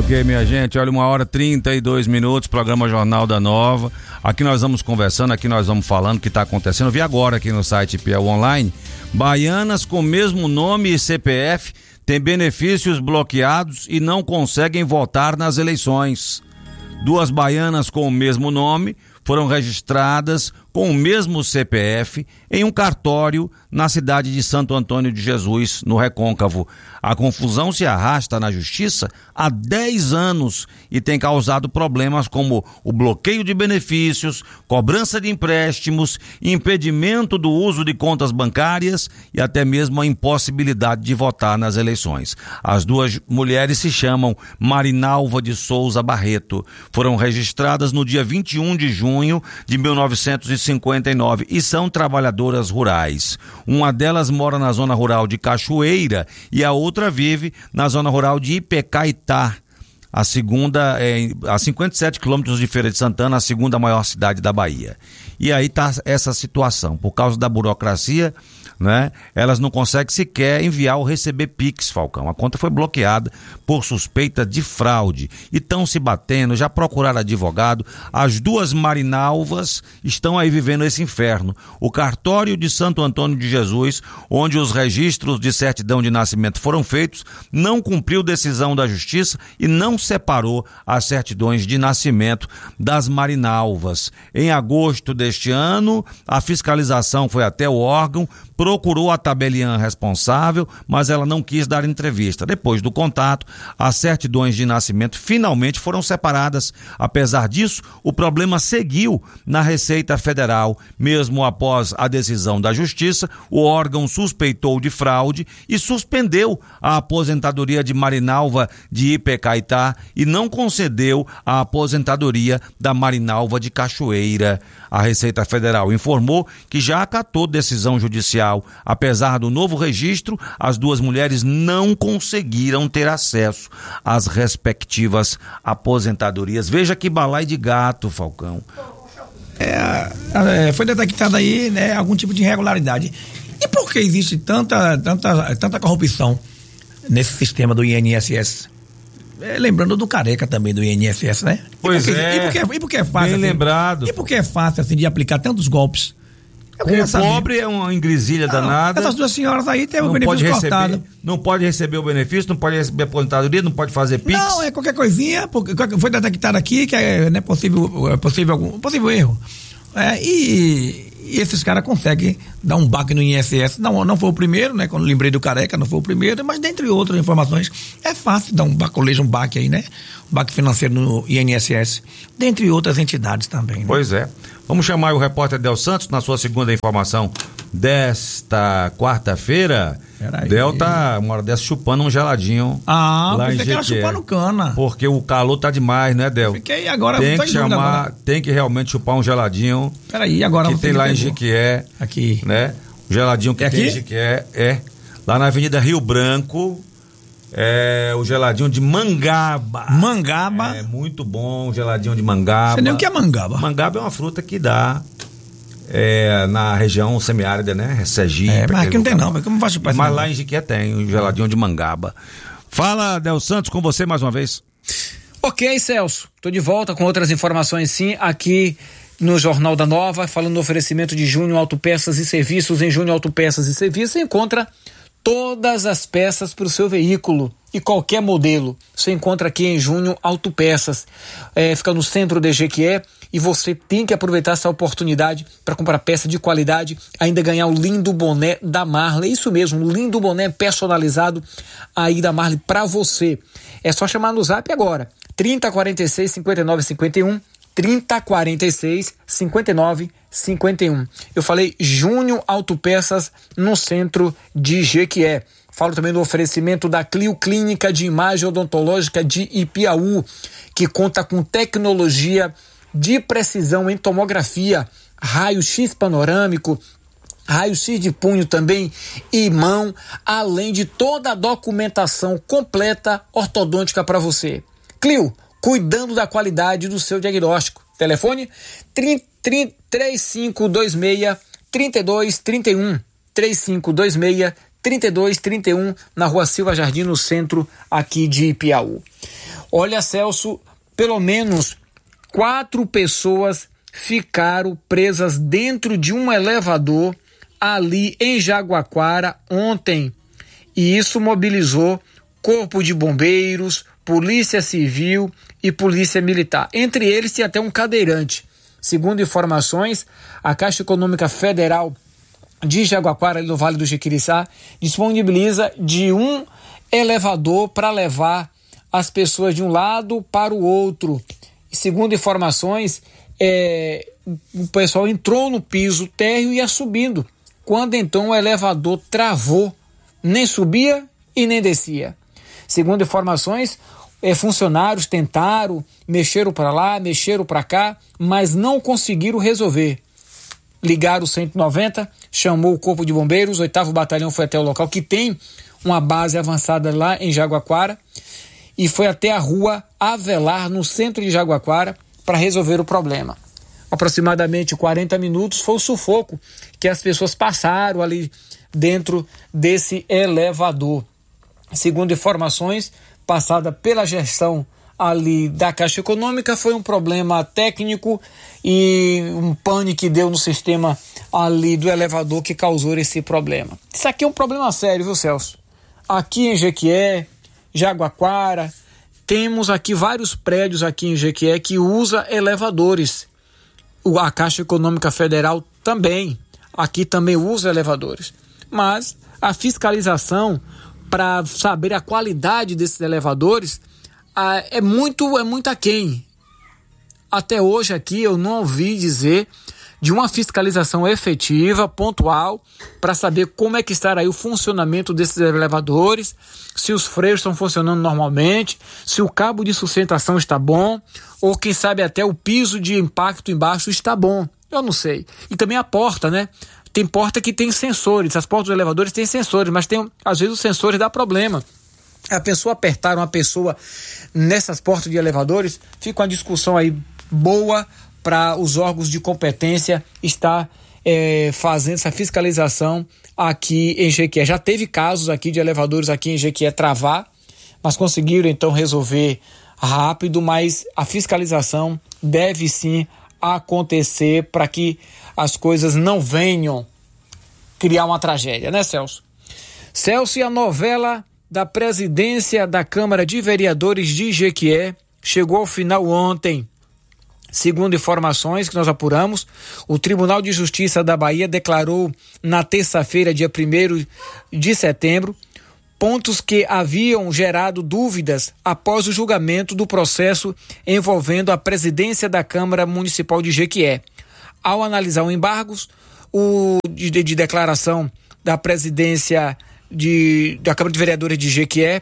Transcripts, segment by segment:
Ok, minha gente, olha, 1h32, programa Jornal da Nova. Aqui nós vamos conversando, aqui nós vamos falando o que está acontecendo. Eu vi agora aqui no site Piauí Online, baianas com mesmo nome e CPF têm benefícios bloqueados e não conseguem votar nas eleições. 2 baianas com o mesmo nome foram registradas com o mesmo CPF em um cartório na cidade de Santo Antônio de Jesus, no Recôncavo. A confusão se arrasta na justiça há 10 anos e tem causado problemas como o bloqueio de benefícios, cobrança de empréstimos, impedimento do uso de contas bancárias e até mesmo a impossibilidade de votar nas eleições. As 2 mulheres se chamam Marinalva de Souza Barreto. Foram registradas no dia 21 de junho de 1959 e são trabalhadoras rurais. Uma delas mora na zona rural de Cachoeira e a outra vive na zona rural de Ipecaitá. A segunda é a 57 quilômetros de Feira de Santana, a segunda maior cidade da Bahia. E aí está essa situação. Por causa da burocracia, né, elas não conseguem sequer enviar ou receber Pix, Falcão. A conta foi bloqueada por suspeita de fraude. E estão se batendo, já procuraram advogado. As 2 Marinalvas estão aí vivendo esse inferno. O cartório de Santo Antônio de Jesus, onde os registros de certidão de nascimento foram feitos, não cumpriu decisão da justiça e não separou as certidões de nascimento das Marinalvas. Em agosto deste ano, a fiscalização foi até o órgão, procurou a tabeliã responsável, mas ela não quis dar entrevista. Depois do contato, as certidões de nascimento finalmente foram separadas. Apesar disso, o problema seguiu na Receita Federal. Mesmo após a decisão da Justiça, o órgão suspeitou de fraude e suspendeu a aposentadoria de Marinalva de Ipecaitá e não concedeu a aposentadoria da Marinalva de Cachoeira. A Receita Federal informou que já acatou decisão judicial. Apesar do novo registro, as 2 mulheres não conseguiram ter acesso às respectivas aposentadorias. Veja que balaio de gato, Falcão. Foi detectada aí, né, algum tipo de irregularidade. E por que existe tanta corrupção nesse sistema do INSS? Lembrando do Careca também, do INSS, né? Pois e por que é fácil? Bem lembrado. E por que é fácil, assim, de aplicar tantos golpes? O pobre é uma ingrisilha danada. Essas 2 senhoras aí têm o benefício cortado. Não pode receber o benefício, não pode receber a aposentadoria, não pode fazer Pix. Não, é qualquer coisinha, porque foi detectado aqui que é possível erro. E esses caras conseguem dar um baque no INSS. Não foi o primeiro, né? Quando lembrei do Careca, não foi o primeiro, mas dentre outras informações, é fácil dar um baque aí, né? Um baque financeiro no INSS, dentre outras entidades também, né? Pois é. Vamos chamar o repórter Del Santos na sua segunda informação desta quarta-feira. Del tá uma hora dessa chupando um geladinho. Lá em Jequié. Que era chupando cana. Porque o calor tá demais, né, Del? Fiquei agora. Tem que realmente chupar um geladinho. Peraí, agora que tem lá em Jequié. Aqui. Né? O geladinho que tem em Jequié lá na Avenida Rio Branco. O geladinho de mangaba. Mangaba? É muito bom o geladinho de mangaba. Você nem o que é mangaba? Mangaba é uma fruta que dá na região semiárida, né? Sergipe. Mas aqui não tem não, mas como vai chupar? Mas lá em Jequié tem o geladinho de mangaba. Fala, Del Santos, com você mais uma vez. Ok, Celso, tô de volta com outras informações sim, aqui no Jornal da Nova, falando do oferecimento de Júnior Autopeças e Serviços. Em Júnior Autopeças e Serviços você encontra todas as peças para o seu veículo e qualquer modelo. Você encontra aqui em Júnior Autopeças. Fica no centro de Jequié e você tem que aproveitar essa oportunidade para comprar peça de qualidade, ainda ganhar o lindo boné da Marley. Isso mesmo, um lindo boné personalizado aí da Marley para você. É só chamar no Zap agora, 3046 5951, 3046 5951. Eu falei Júnior Autopeças no centro de Jequié. Falo também do oferecimento da Clio Clínica de Imagem Odontológica de Ipiaú, que conta com tecnologia de precisão em tomografia, raio-x panorâmico, raio-x de punho também e mão, além de toda a documentação completa ortodôntica para você. Clio, cuidando da qualidade do seu diagnóstico. Telefone 3526-3231, 3526-3231, na Rua Silva Jardim, no centro aqui de Ipiaú. Olha, Celso, pelo menos 4 pessoas ficaram presas dentro de um elevador ali em Jaguaquara ontem. E isso mobilizou Corpo de Bombeiros, Polícia Civil e Polícia Militar. Entre eles tinha até um cadeirante. Segundo informações, a Caixa Econômica Federal de Jaguaquara, ali no Vale do Jequiriçá, disponibiliza de um elevador para levar as pessoas de um lado para o outro. E segundo informações, o pessoal entrou no piso térreo e ia subindo. Quando então o elevador travou, nem subia e nem descia. Segundo informações, funcionários tentaram, mexeram para lá, mexeram para cá, mas não conseguiram resolver. Ligaram o 190, chamou o Corpo de Bombeiros, o 8º Batalhão foi até o local, que tem uma base avançada lá em Jaguaquara, e foi até a rua Avelar, no centro de Jaguaquara, para resolver o problema. Aproximadamente 40 minutos foi o sufoco que as pessoas passaram ali dentro desse elevador. Segundo informações passadas pela gestão ali da Caixa Econômica, foi um problema técnico e um pane que deu no sistema ali do elevador que causou esse problema. Isso aqui é um problema sério, viu, Celso? Aqui em Jequié, Jaguaquara, temos aqui vários prédios aqui em Jequié que usa elevadores. A Caixa Econômica Federal também, aqui também usa elevadores. Mas a fiscalização para saber a qualidade desses elevadores é muito aquém. Até hoje aqui eu não ouvi dizer de uma fiscalização efetiva, pontual, para saber como é que está aí o funcionamento desses elevadores, se os freios estão funcionando normalmente, se o cabo de sustentação está bom, ou quem sabe até o piso de impacto embaixo está bom. Eu não sei. E também a porta, né? Tem porta que tem sensores, as portas dos elevadores têm sensores, mas às vezes os sensores dão problema. A pessoa apertar uma pessoa nessas portas de elevadores, fica uma discussão aí boa para os órgãos de competência estar fazendo essa fiscalização aqui em Jequié. Já teve casos aqui de elevadores aqui em Jequié travar, mas conseguiram então resolver rápido, mas a fiscalização deve sim acontecer para que as coisas não venham criar uma tragédia, né, Celso? Celso, e a novela da presidência da Câmara de Vereadores de Jequié chegou ao final ontem. Segundo informações que nós apuramos, o Tribunal de Justiça da Bahia declarou na terça-feira, dia 1º de setembro, pontos que haviam gerado dúvidas após o julgamento do processo envolvendo a presidência da Câmara Municipal de Jequié. Ao analisar o embargos de declaração da presidência da Câmara de Vereadores de Jequié,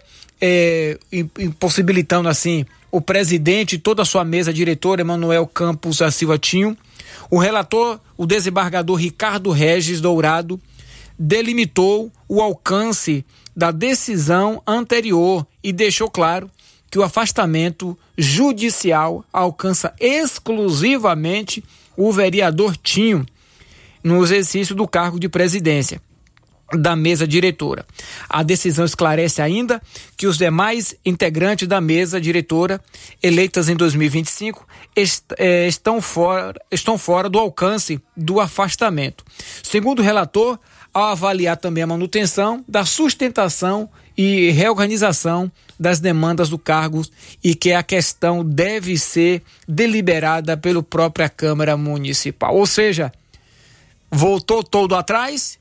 impossibilitando assim o presidente e toda a sua mesa diretora, Emanuel Campos da Silva Tinho, o relator, o desembargador Ricardo Regis Dourado, delimitou o alcance da decisão anterior e deixou claro que o afastamento judicial alcança exclusivamente o vereador Tinho no exercício do cargo de presidência da mesa diretora. A decisão esclarece ainda que os demais integrantes da mesa diretora, eleitas em 2025, estão fora do alcance do afastamento. Segundo o relator, ao avaliar também a manutenção da sustentação e reorganização das demandas do cargo e que a questão deve ser deliberada pela própria Câmara Municipal. Ou seja, voltou todo atrás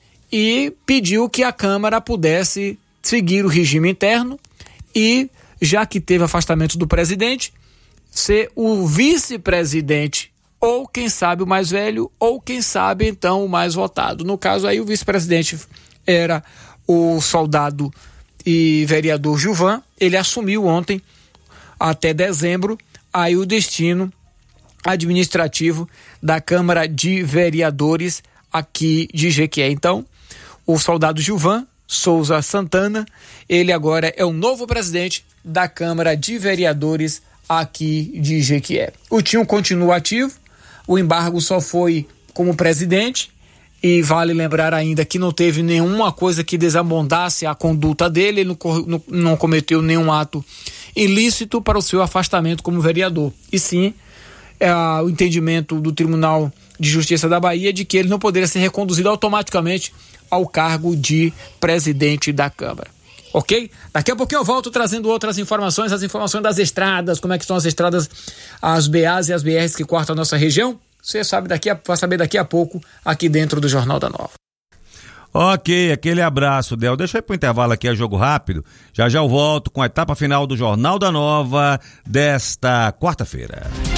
e pediu que a Câmara pudesse seguir o regime interno e, já que teve afastamento do presidente, ser o vice-presidente, ou quem sabe o mais velho, ou quem sabe então o mais votado. No caso aí o vice-presidente era o soldado e vereador Gilvan. Ele assumiu ontem, até dezembro, aí o destino administrativo da Câmara de Vereadores aqui de Jequié. Então, o soldado Gilvan Souza Santana, ele agora é o novo presidente da Câmara de Vereadores aqui de Jequié. O Tinho continua ativo, o embargo só foi como presidente, e vale lembrar ainda que não teve nenhuma coisa que desabondasse a conduta dele, ele não cometeu nenhum ato ilícito para o seu afastamento como vereador. E sim, o entendimento do Tribunal de Justiça da Bahia de que ele não poderia ser reconduzido automaticamente ao cargo de presidente da Câmara. Ok? Daqui a pouquinho eu volto trazendo outras informações, as informações das estradas, como é que estão as estradas, as BAs e as BRs que cortam a nossa região. Você vai saber daqui a pouco aqui dentro do Jornal da Nova. Ok, aquele abraço, Del. Deixa eu ir pro intervalo aqui, é jogo rápido. Já eu volto com a etapa final do Jornal da Nova desta quarta-feira.